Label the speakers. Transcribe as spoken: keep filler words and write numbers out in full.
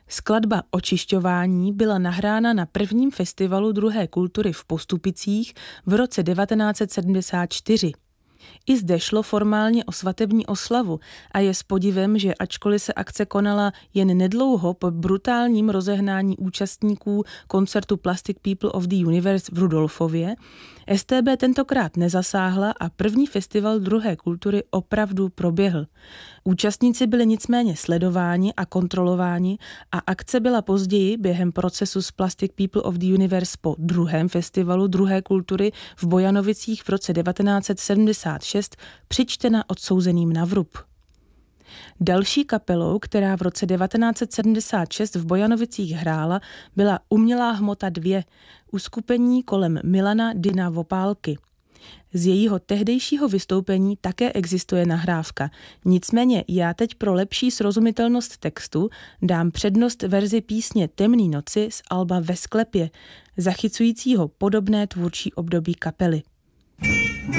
Speaker 1: Skladba Očišťování byla nahrána na prvním festivalu druhé kultury v Postupicích v roce devatenáct set sedmdesát čtyři. I zde šlo formálně o svatební oslavu a je s podivem, že ačkoliv se akce konala jen nedlouho po brutálním rozehnání účastníků koncertu Plastic People of the Universe v Rudolfově, S T B tentokrát nezasáhla a první festival druhé kultury opravdu proběhl. Účastníci byli nicméně sledováni a kontrolováni a akce byla později během procesu s Plastic People of the Universe po druhém festivalu druhé kultury v Bojanovicích v roce devatenáct set sedmdesát šest přičtena odsouzeným na vrub. Další kapelou, která v roce devatenáct set sedmdesát šest v Bojanovicích hrála, byla Umělá hmota dva, uskupení kolem Milana Dina Vopálky. Z jejího tehdejšího vystoupení také existuje nahrávka, nicméně já teď pro lepší srozumitelnost textu dám přednost verzi písně Temný noci z alba Ve sklepě, zachycujícího podobné tvůrčí období kapely.